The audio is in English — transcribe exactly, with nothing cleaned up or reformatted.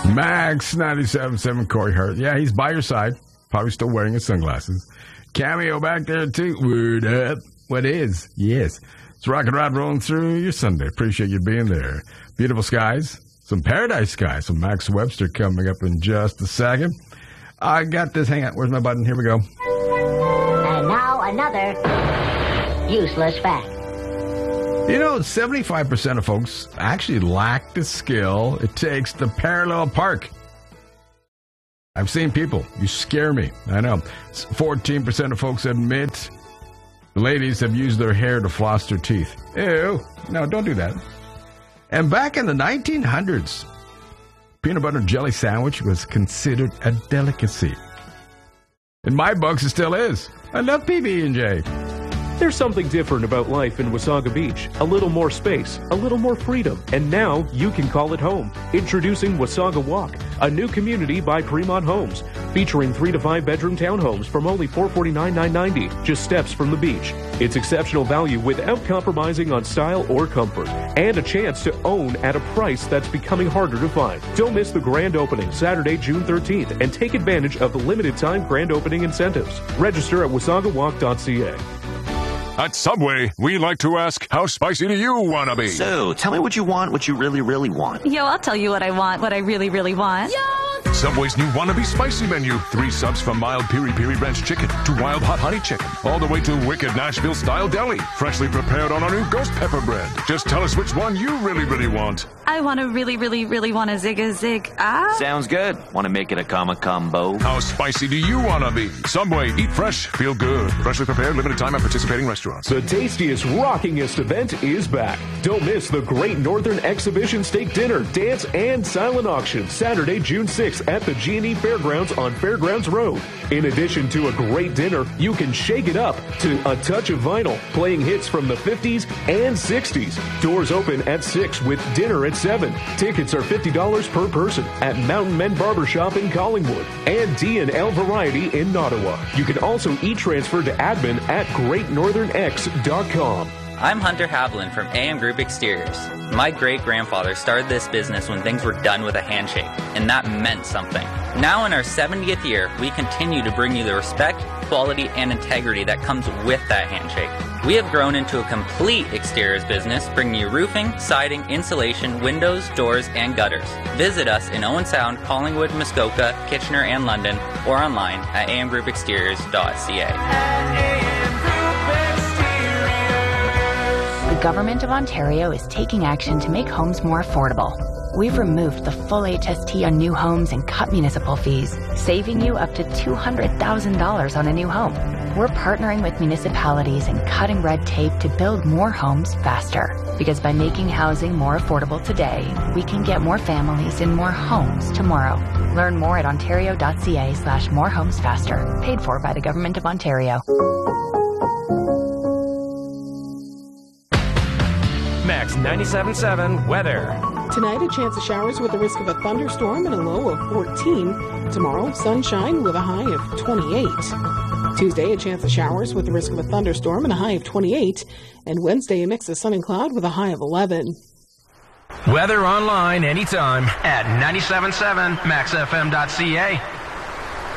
Max ninety-seven point seven, Corey Hart. Yeah, he's by your side. Probably still wearing his sunglasses. Cameo back there, too. Word up. What is? Yes. It's Rock and Rod rolling through your Sunday. Appreciate you being there. Beautiful skies. Some paradise skies. Some Max Webster coming up in just a second. I got this. Hang on. Where's my button? Here we go. And now another useless fact. You know, seventy-five percent of folks actually lack the skill it takes to parallel park. I've seen people. You scare me. I know. fourteen percent of folks admit the ladies have used their hair to floss their teeth. Ew. No, don't do that. And back in the nineteen hundreds, peanut butter and jelly sandwich was considered a delicacy. In my books, it still is. I love P B and J. There's something different about life in Wasaga Beach. A little more space, a little more freedom, and now you can call it home. Introducing Wasaga Walk, a new community by Fremont Homes, featuring three to five bedroom townhomes from only four hundred forty-nine thousand nine hundred ninety, just steps from the beach. It's exceptional value without compromising on style or comfort, and a chance to own at a price that's becoming harder to find. Don't miss the grand opening Saturday, June thirteenth, and take advantage of the limited time grand opening incentives. Register at wasaga walk dot c a. At Subway, we like to ask, how spicy do you want to be? So, tell me what you want, what you really, really want. Yo, I'll tell you what I want, what I really, really want. Yo! Subway's new Wannabe Spicy menu. Three subs from mild piri-piri ranch chicken to wild hot honey chicken. All the way to wicked Nashville-style deli. Freshly prepared on our new ghost pepper bread. Just tell us which one you really, really want. I want to really, really, really want a zig a zig. Ah. Sounds good. Want to make it a comma combo? How spicy do you want to be? Subway, eat fresh, feel good. Freshly prepared, limited time at participating restaurants. The tastiest, rockingest event is back. Don't miss the Great Northern Exhibition Steak Dinner, Dance, and Silent Auction, Saturday, June sixth at the G and E Fairgrounds on Fairgrounds Road. In addition to a great dinner, you can shake it up to a touch of vinyl, playing hits from the fifties and sixties. Doors open at six with dinner at seven. Tickets are fifty dollars per person at Mountain Men Barbershop in Collingwood and D and L Variety in Nottawa. You can also e-transfer to admin at great northern x dot com. I'm Hunter Havlin from A M Group Exteriors. My great-grandfather started this business when things were done with a handshake, and that meant something. Now in our seventieth year, we continue to bring you the respect, quality, and integrity that comes with that handshake. We have grown into a complete exteriors business, bringing you roofing, siding, insulation, windows, doors, and gutters. Visit us in Owen Sound, Collingwood, Muskoka, Kitchener, and London, or online at a m group exteriors dot c a. The Government of Ontario is taking action to make homes more affordable. We've removed the full H S T on new homes and cut municipal fees, saving you up to two hundred thousand dollars on a new home. We're partnering with municipalities and cutting red tape to build more homes faster. Because by making housing more affordable today, we can get more families in more homes tomorrow. Learn more at ontario dot c a slash more homes faster. Paid for by the Government of Ontario. Max ninety-seven point seven weather. Tonight, a chance of showers with a risk of a thunderstorm and a low of fourteen. Tomorrow, sunshine with a high of twenty-eight. Tuesday, a chance of showers with a risk of a thunderstorm and a high of twenty-eight. And Wednesday, a mix of sun and cloud with a high of eleven. Weather online anytime at ninety-seven point seven max f m dot c a.